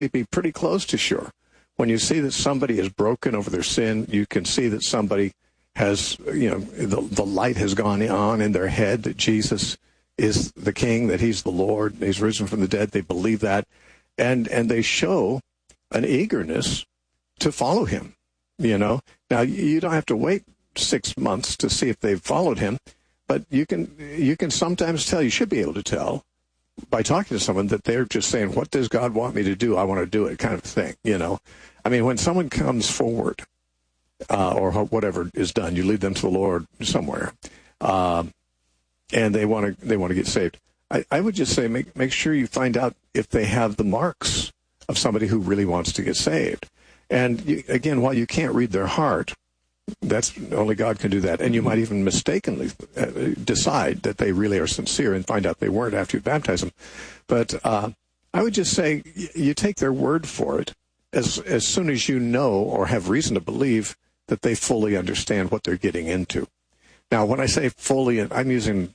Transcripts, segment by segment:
be pretty close to sure. When you see that somebody is broken over their sin, you can see that somebody has, the light has gone on in their head that Jesus is the King, that he's the Lord, he's risen from the dead. They believe that. And they show an eagerness to follow him, Now, you don't have to wait 6 months to see if they've followed him, but you can sometimes tell, you should be able to tell, by talking to someone that they're just saying, what does God want me to do? I want to do it, kind of thing, I mean, when someone comes forward, or whatever is done, you lead them to the Lord somewhere, and they want to get saved. I would just say make sure you find out if they have the marks of somebody who really wants to get saved. And again, while you can't read their heart, that's only God can do that. And you might even mistakenly decide that they really are sincere and find out they weren't after you baptize them. But I would just say you take their word for it as soon as you know or have reason to believe that they fully understand what they're getting into. Now, when I say fully, I'm using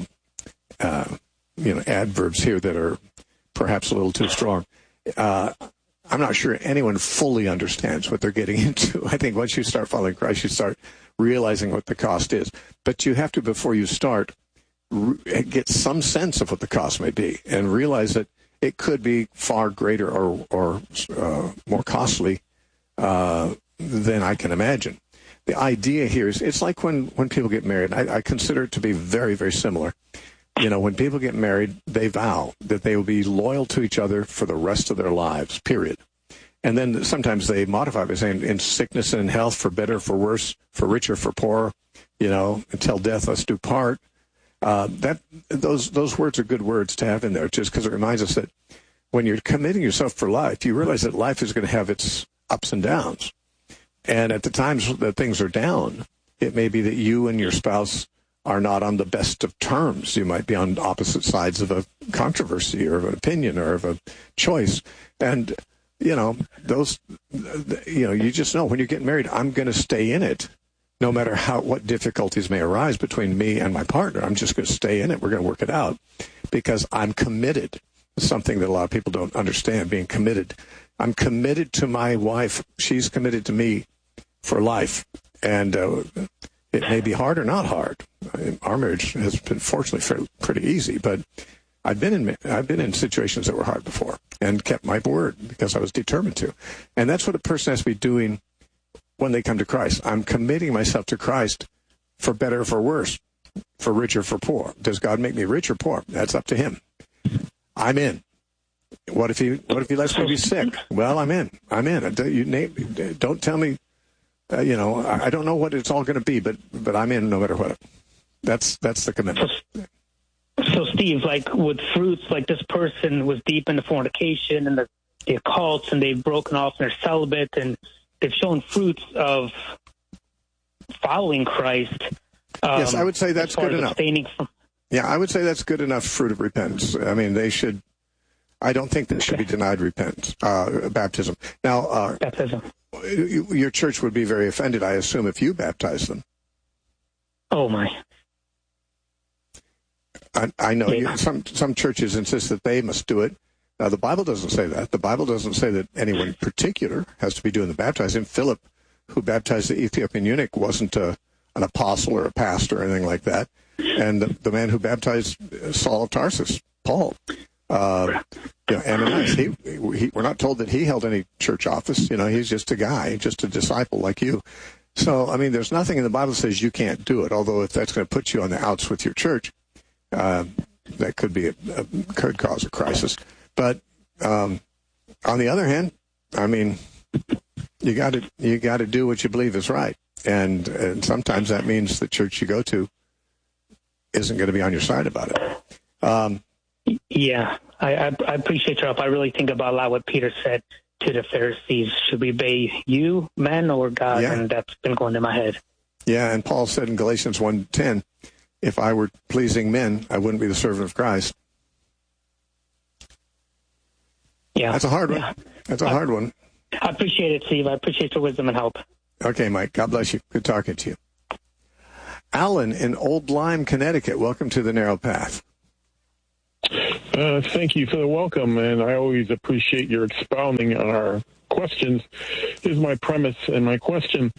adverbs here that are perhaps a little too strong. I'm not sure anyone fully understands what they're getting into. I think once you start following Christ, you start realizing what the cost is. But you have to, before you start, get some sense of what the cost may be and realize that it could be far greater or more costly than I can imagine. The idea here is it's like when people get married. I consider it to be very, very similar. When people get married, they vow that they will be loyal to each other for the rest of their lives, period. And then sometimes they modify by saying, in sickness and in health, for better, for worse, for richer, for poorer, until death us do part. Those words are good words to have in there, just because it reminds us that when you're committing yourself for life, you realize that life is going to have its ups and downs. And at the times that things are down, it may be that you and your spouse are not on the best of terms. You might be on opposite sides of a controversy or of an opinion or of a choice. And, you just know when you're getting married, I'm going to stay in it no matter what difficulties may arise between me and my partner. I'm just going to stay in it. We're going to work it out because I'm committed. Something that a lot of people don't understand, being committed. I'm committed to my wife. She's committed to me for life. And it may be hard or not hard. Our marriage has been fortunately pretty easy, but I've been in situations that were hard before and kept my word because I was determined to. And that's what a person has to be doing when they come to Christ. I'm committing myself to Christ for better or for worse, for rich or for poor. Does God make me rich or poor? That's up to him. I'm in. What if he lets me be sick? Well, I'm in. Don't tell me. I don't know what it's all going to be, but I'm in no matter what. That's the commitment. So, Steve, like with fruits, like this person was deep into fornication and the occults, and they've broken off and they're celibate, and they've shown fruits of following Christ. Yes, I would say that's good enough. Yeah, I would say that's good enough fruit of repentance. I mean, I don't think they should be denied repentance, baptism. Now, baptism. Your church would be very offended, I assume, if you baptize them. Oh, my. I know some churches insist that they must do it. Now, the Bible doesn't say that. The Bible doesn't say that anyone in particular has to be doing the baptizing. Philip, who baptized the Ethiopian eunuch, wasn't an apostle or a pastor or anything like that. And the man who baptized Saul of Tarsus, Paul, Ananias, we're not told that he held any church office. He's just a guy, just a disciple like you. So, I mean, there's nothing in the Bible that says you can't do it, although if that's going to put you on the outs with your church, that could cause a crisis. But on the other hand, I mean, you got to do what you believe is right, and sometimes that means the church you go to isn't going to be on your side about it. Yeah, I appreciate your help. I really think about a lot what Peter said to the Pharisees. Should we obey you, men, or God? Yeah. And that's been going in my head. Yeah, and Paul said in Galatians 1:10, if I were pleasing men, I wouldn't be the servant of Christ. Yeah. That's a hard one. That's a hard one. I appreciate it, Steve. I appreciate your wisdom and help. Okay, Mike. God bless you. Good talking to you. Alan in Old Lyme, Connecticut. Welcome to the Narrow Path. Thank you for the welcome, and I always appreciate your expounding on our questions. Here's my premise and my question.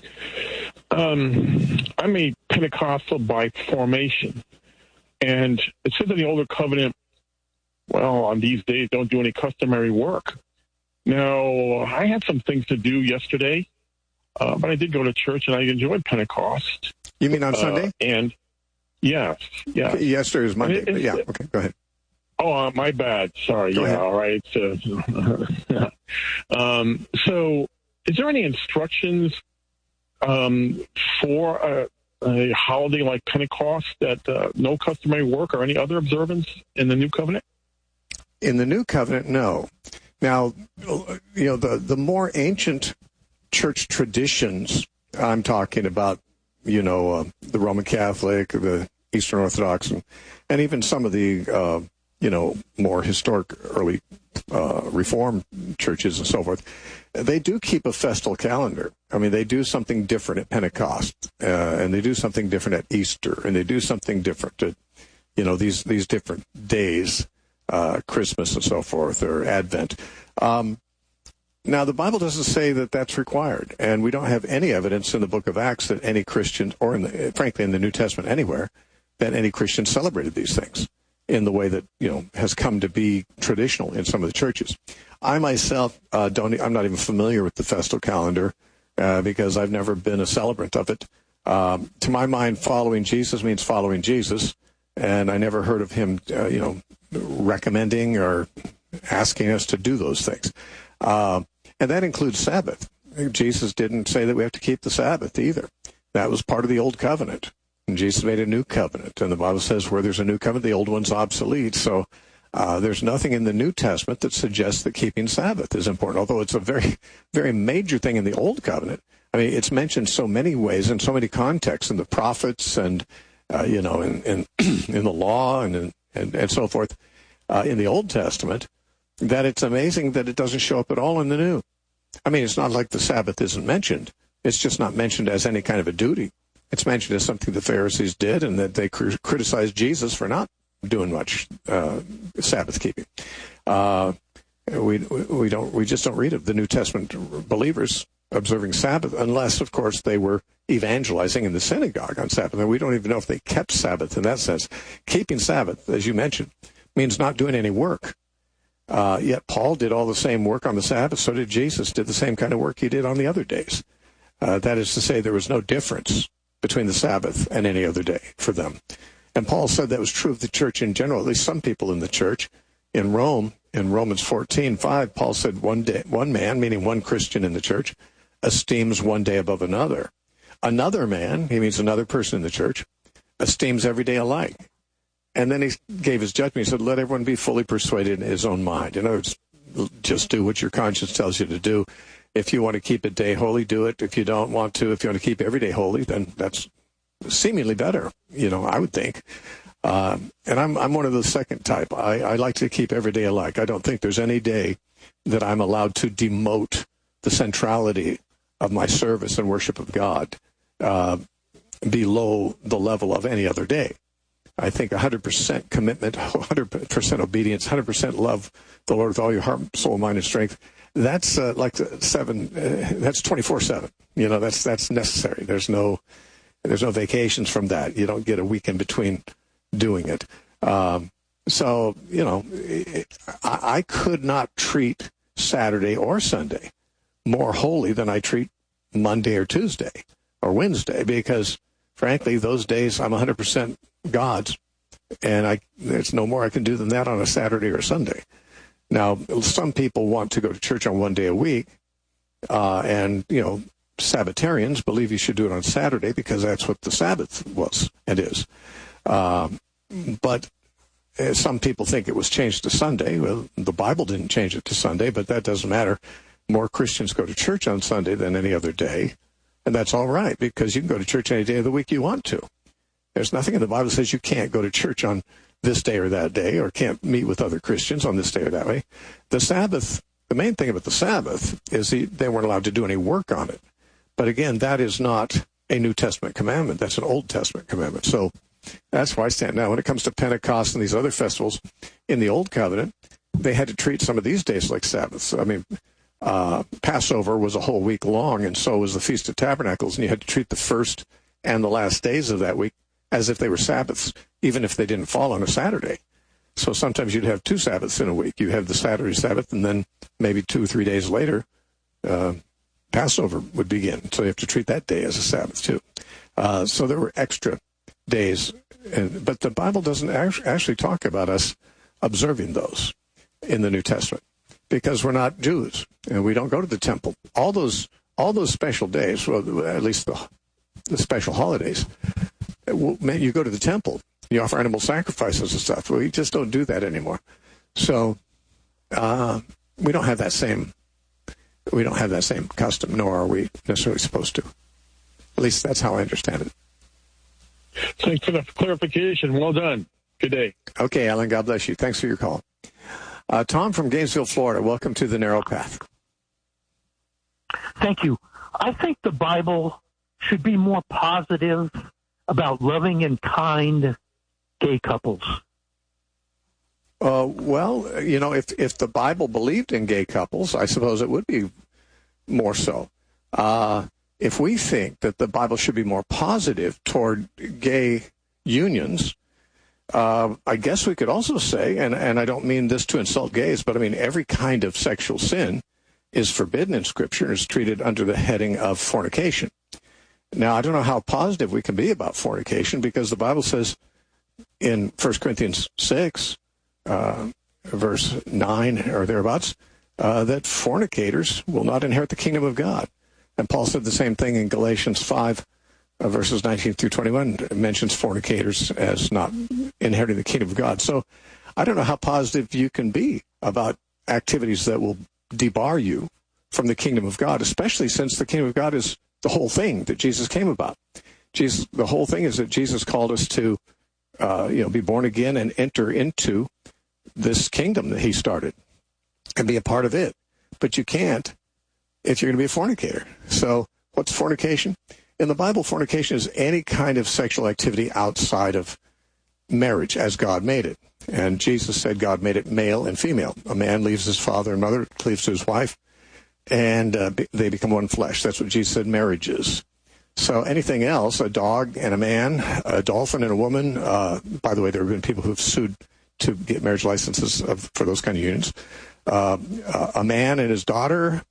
I'm a Pentecostal by formation, and it says in the Older Covenant, well, on these days, don't do any customary work. Now, I had some things to do yesterday, but I did go to church, and I enjoyed Pentecost. You mean on Sunday? And yes. Okay, yesterday was Monday, but yeah, okay, go ahead. Oh, my bad. Sorry. Go ahead. All right. So, is there any instructions for a holiday like Pentecost that no customary work or any other observance in the New Covenant? In the New Covenant, no. Now, the more ancient church traditions, I'm talking about, the Roman Catholic, the Eastern Orthodox, and even some of the more historic early Reformed churches and so forth, they do keep a festal calendar. I mean, they do something different at Pentecost, and they do something different at Easter, and they do something different at, these different days, Christmas and so forth, or Advent. Now, the Bible doesn't say that that's required, and we don't have any evidence in the book of Acts that any Christian, or frankly in the New Testament anywhere, that any Christian celebrated these things in the way that, has come to be traditional in some of the churches. I myself I'm not even familiar with the festal calendar because I've never been a celebrant of it. To my mind, following Jesus means following Jesus, and I never heard of him, recommending or asking us to do those things. And that includes Sabbath. Jesus didn't say that we have to keep the Sabbath either. That was part of the Old Covenant. And Jesus made a new covenant, and the Bible says where there's a new covenant, the old one's obsolete. So there's nothing in the New Testament that suggests that keeping Sabbath is important, although it's a very, very major thing in the Old Covenant. I mean, it's mentioned so many ways in so many contexts in the prophets and, in the law and so forth in the Old Testament, that it's amazing that it doesn't show up at all in the New. I mean, it's not like the Sabbath isn't mentioned. It's just not mentioned as any kind of a duty. It's mentioned as something the Pharisees did, and that they criticized Jesus for not doing much Sabbath keeping. We just don't read of the New Testament believers observing Sabbath, unless, of course, they were evangelizing in the synagogue on Sabbath. And we don't even know if they kept Sabbath in that sense. Keeping Sabbath, as you mentioned, means not doing any work. Yet Paul did all the same work on the Sabbath. So did Jesus, did the same kind of work he did on the other days. That is to say, there was no difference between the Sabbath and any other day for them. And Paul said that was true of the church in general, at least some people in the church. In Rome, in Romans 14:5, Paul said one man, meaning one Christian in the church, esteems one day above another. Another man, he means another person in the church, esteems every day alike. And then he gave his judgment. He said, let everyone be fully persuaded in his own mind. In other words, just do what your conscience tells you to do. If you want to keep a day holy, do it. If you don't want to, if you want to keep every day holy, then that's seemingly better, I would think. And I'm one of the second type. I like to keep every day alike. I don't think there's any day that I'm allowed to demote the centrality of my service and worship of God below the level of any other day. I think 100% commitment, 100% obedience, 100% love the Lord with all your heart, soul, mind, and strength. That's that's 24/7. That's necessary. There's no vacations from that. You don't get a week in between doing it. So I could not treat Saturday or Sunday more holy than I treat Monday or Tuesday or Wednesday, because frankly, those days I'm 100% God's, and there's no more I can do than that on a Saturday or Sunday. Now, some people want to go to church on one day a week, and Sabbatarians believe you should do it on Saturday because that's what the Sabbath was and is. But some people think it was changed to Sunday. Well, the Bible didn't change it to Sunday, but that doesn't matter. More Christians go to church on Sunday than any other day, and that's all right, because you can go to church any day of the week you want to. There's nothing in the Bible that says you can't go to church on this day or that day, or can't meet with other Christians on this day or that way. The Sabbath, the main thing about the Sabbath is they weren't allowed to do any work on it. But again, that is not a New Testament commandment. That's an Old Testament commandment. So That's where I stand. Now, when it comes to Pentecost and these other festivals in the Old Covenant, they had to treat some of these days like Sabbaths. I mean, Passover was a whole week long, and so was the Feast of Tabernacles, and you had to treat the first and the last days of that week as if they were Sabbaths, even if they didn't fall on a Saturday. So sometimes you'd have 2 Sabbaths in a week. You have the Saturday Sabbath, and then maybe 2 or 3 days later, Passover would begin. So you have to treat that day as a Sabbath, too. So there were extra days, but the Bible doesn't actually talk about us observing those in the New Testament, because we're not Jews, and we don't go to the temple. All those special days, well, at least the special holidays, you go to the temple. You offer animal sacrifices and stuff. We just don't do that anymore. So we don't have that same custom, nor are we necessarily supposed to. At least that's how I understand it. Thanks for the clarification. Well done. Good day. Okay, Alan, God bless you. Thanks for your call. Tom from Gainesville, Florida, welcome to The Narrow Path. Thank you. I think the Bible should be more positive about loving and kind gay couples. Well, you know, if the Bible believed in gay couples, I suppose it would be more so. If we think that the Bible should be more positive toward gay unions, I guess we could also say, and I don't mean this to insult gays, but I mean every kind of sexual sin is forbidden in Scripture and is treated under the heading of fornication. Now, I don't know how positive we can be about fornication, because the Bible says in 1 Corinthians 6, verse 9 or thereabouts, that fornicators will not inherit the kingdom of God. And Paul said the same thing in Galatians 5, verses 19 through 21, mentions fornicators as not inheriting the kingdom of God. So I don't know how positive you can be about activities that will debar you from the kingdom of God, especially since the kingdom of God is the whole thing that Jesus came about. The whole thing is that Jesus called us to be born again and enter into this kingdom that he started and be a part of it. But you can't if you're going to be a fornicator. So what's fornication? In the Bible, fornication is any kind of sexual activity outside of marriage as God made it. And Jesus said God made it male and female. A man leaves his father and mother, cleaves to his wife, and they become one flesh. That's what Jesus said marriage is. So anything else, a dog and a man, a dolphin and a woman, by the way, there have been people who've sued to get marriage licenses for those kind of unions. A man and his daughter,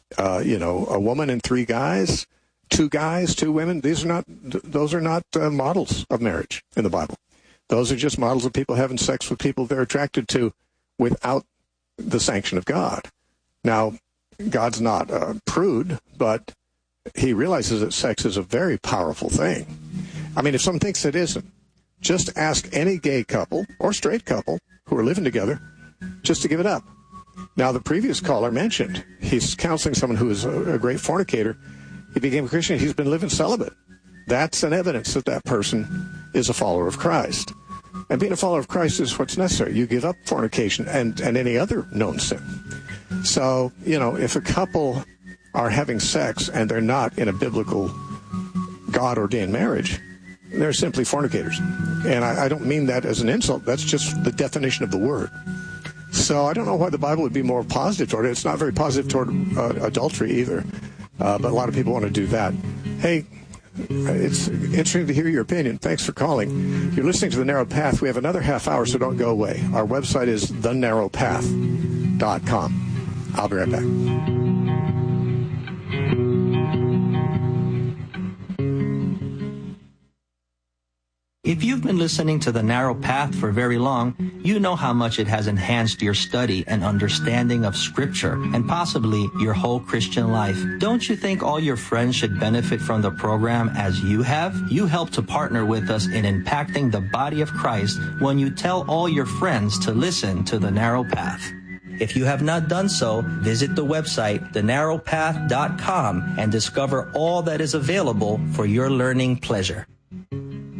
a woman and 3 guys, 2 guys, 2 women. Those are not models of marriage in the Bible. Those are just models of people having sex with people they're attracted to without the sanction of God. Now, God's not a prude, but he realizes that sex is a very powerful thing. I mean, if someone thinks it isn't, just ask any gay couple or straight couple who are living together just to give it up. Now, the previous caller mentioned he's counseling someone who is a great fornicator. He became a Christian. He's been living celibate. That's an evidence that that person is a follower of Christ. And being a follower of Christ is what's necessary. You give up fornication and any other known sin. So, if a couple are having sex and they're not in a biblical God-ordained marriage, they're simply fornicators. And I don't mean that as an insult. That's just the definition of the word. So I don't know why the Bible would be more positive toward it. It's not very positive toward adultery either. But a lot of people want to do that. Hey, it's interesting to hear your opinion. Thanks for calling. You're listening to The Narrow Path. We have another half hour, so don't go away. Our website is thenarrowpath.com. I'll be right back. If you've been listening to The Narrow Path for very long, you know how much it has enhanced your study and understanding of Scripture and possibly your whole Christian life. Don't you think all your friends should benefit from the program as you have? You help to partner with us in impacting the body of Christ when you tell all your friends to listen to The Narrow Path. If you have not done so, visit the website, thenarrowpath.com, and discover all that is available for your learning pleasure.